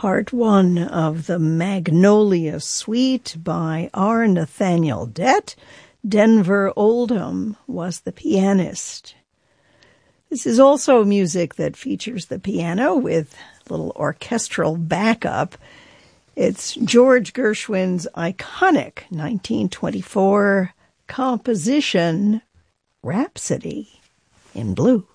Part 1 of the Magnolia Suite by R. Nathaniel Dett. Denver Oldham was the pianist. This is also music that features the piano with little orchestral backup. It's George Gershwin's iconic 1924 composition, Rhapsody in Blue.